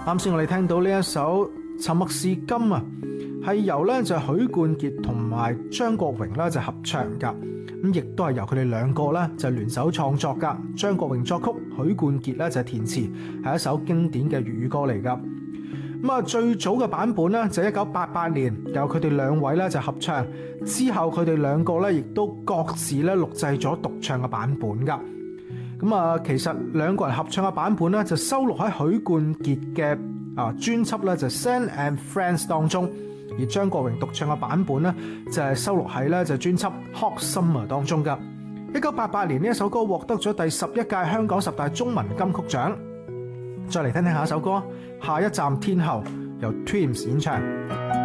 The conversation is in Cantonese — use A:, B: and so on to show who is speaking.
A: 啱先我哋聽到呢一首《沉默是金》啊，係由咧就許冠傑同埋張國榮咧就合唱噶，咁亦都係由佢哋兩個咧就聯手創作噶。張國榮作曲，許冠傑咧就填詞，係一首經典嘅粵語歌嚟噶。咁啊，最早嘅版本咧就1988年由佢哋兩位咧就合唱，之後佢哋兩個咧亦都各自咧錄製咗獨唱嘅版本噶。咁啊，其實兩個人合唱嘅版本咧就收錄喺許冠傑嘅專輯咧就 Sand and Friends 當中，而張國榮獨唱嘅版本咧就係收錄喺咧就專輯 Hot Summer 當中噶。1988年呢一首歌獲得咗第11屆香港10大中文金曲獎。再嚟聽聽下一首歌，下一站天后由 Twins 演唱。